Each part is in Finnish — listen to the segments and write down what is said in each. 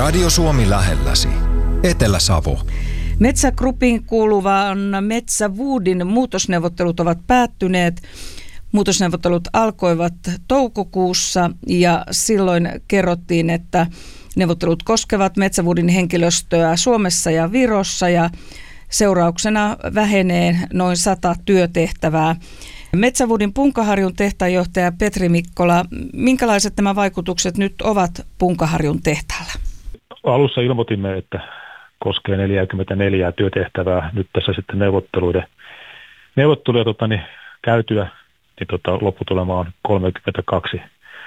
Radio Suomi lähelläsi. Etelä-Savo. Metsä Groupin kuuluvan Metsä Woodin muutosneuvottelut ovat päättyneet. Muutosneuvottelut alkoivat toukokuussa ja silloin kerrottiin, että neuvottelut koskevat Metsä Woodin henkilöstöä Suomessa ja Virossa ja seurauksena vähenee noin 100 työtehtävää. Metsä Woodin Punkaharjun tehtaanjohtaja Petri Mikkola, minkälaiset nämä vaikutukset nyt ovat Punkaharjun tehtaalla? Alussa ilmoitimme, että koskee 44 työtehtävää. Nyt tässä sitten neuvotteluja käytyä, niin lopputulema on 32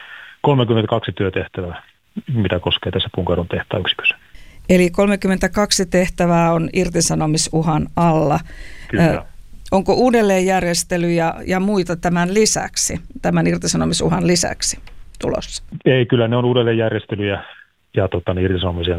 työtehtävää, mitä koskee tässä Punkaharjun tehtaayksikössä. Eli 32 tehtävää on irtisanomisuhan alla. Kyllä. Onko uudelleenjärjestely ja muita tämän irtisanomisuhan lisäksi tulossa? Ei, kyllä ne on uudelleenjärjestelyjä ja irtisanomisia,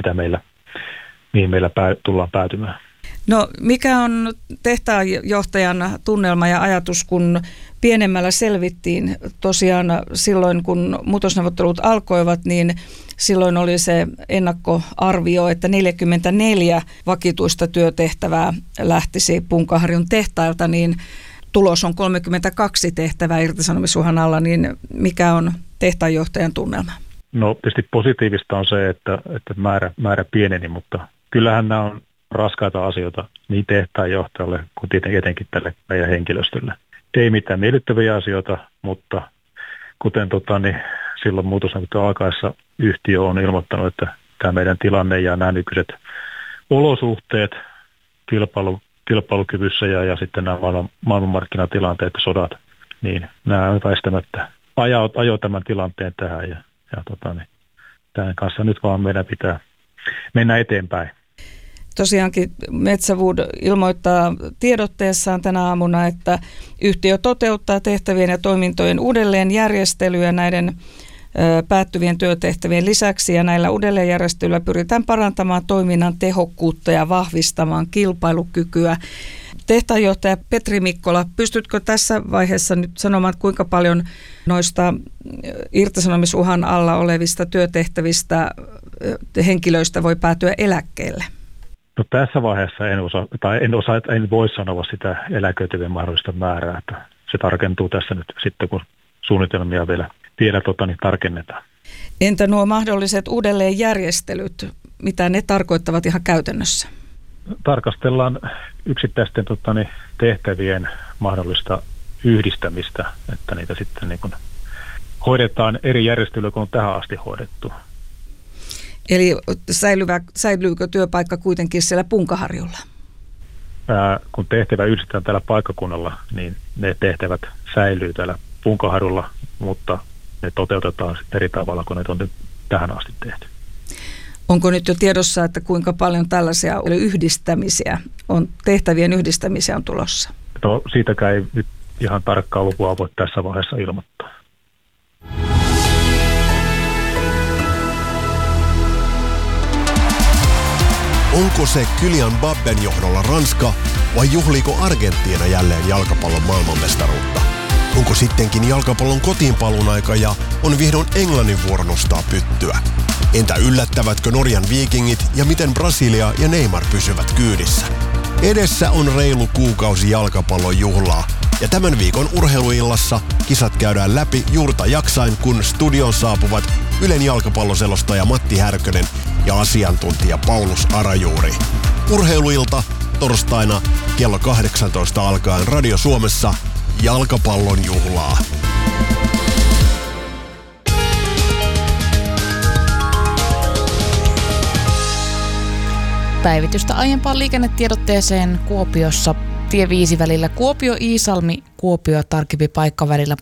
mihin meillä tullaan päätymään. No mikä on tehtaanjohtajan tunnelma ja ajatus, kun pienemmällä selvittiin tosiaan silloin, kun muutosneuvottelut alkoivat, niin silloin oli se ennakkoarvio, että 44 vakituista työtehtävää lähtisi Punkaharjun tehtailta, niin tulos on 32 tehtävää irtisanomisuhan alla, niin mikä on tehtaanjohtajan tunnelma? No tietysti positiivista on se, että määrä pieneni, mutta kyllähän nämä on raskaita asioita niin tehtaanjohtajalle kuin etenkin tälle meidän henkilöstölle. Ei mitään miellyttäviä asioita, mutta kuten silloin muutosneuvottelun alkaessa yhtiö on ilmoittanut, että tämä meidän tilanne ja nämä nykyiset olosuhteet kilpailukyvyssä ja sitten nämä maailmanmarkkinatilanteet ja sodat, niin nämä on väistämättä ajoi tämän tilanteen tähän ja tämän kanssa nyt vaan meidän pitää mennä eteenpäin. Tosiaankin Metsä Wood ilmoittaa tiedotteessaan tänä aamuna, että yhtiö toteuttaa tehtävien ja toimintojen uudelleenjärjestelyä näiden päättyvien työtehtävien lisäksi, ja näillä uudelleenjärjestelyillä pyritään parantamaan toiminnan tehokkuutta ja vahvistamaan kilpailukykyä. Tehtaanjohtaja Petri Mikkola, pystytkö tässä vaiheessa nyt sanomaan, kuinka paljon noista irtisanomisuhan alla olevista työtehtävistä henkilöistä voi päätyä eläkkeelle? No tässä vaiheessa en voi sanoa sitä eläköityvien mahdollista määrää, että se tarkentuu tässä nyt sitten, kun suunnitelmia vielä tarkennetaan. Entä nuo mahdolliset uudelleenjärjestelyt, mitä ne tarkoittavat ihan käytännössä? Tarkastellaan yksittäisten tehtävien mahdollista yhdistämistä, että niitä sitten hoidetaan eri järjestelyä kuin on tähän asti hoidettu. Eli säilyykö työpaikka kuitenkin siellä Punkaharjulla? Kun tehtävä yhdistetään täällä paikkakunnalla, niin ne tehtävät säilyy täällä Punkaharjulla, mutta ne toteutetaan eri tavalla kuin ne on nyt tähän asti tehty. Onko nyt jo tiedossa, että kuinka paljon tällaisia tehtävien yhdistämisiä on tulossa? No siitäkään ei nyt ihan tarkkaa lukua voi tässä vaiheessa ilmoittaa. Onko se Kylian Mbappen johdolla Ranska vai juhliiko Argentiina jälleen jalkapallon maailmanmestaruutta? Onko sittenkin jalkapallon kotiinpaluun aika ja on vihdoin Englannin vuoro nostaa pyttyä? Entä yllättävätkö Norjan Vikingit ja miten Brasilia ja Neymar pysyvät kyydissä? Edessä on reilu kuukausi jalkapallon juhlaa ja tämän viikon urheiluillassa kisat käydään läpi juurta jaksain, kun studioon saapuvat Ylen jalkapalloselostaja Matti Härkönen ja asiantuntija Paulus Arajuuri. Urheiluilta torstaina kello 18 alkaen Radio Suomessa jalkapallon juhlaa. Päivitystä aiempaan liikennetiedotteeseen Kuopiossa tie 5 välillä Kuopio-Iisalmi, Kuopio tarkempi paikka välillä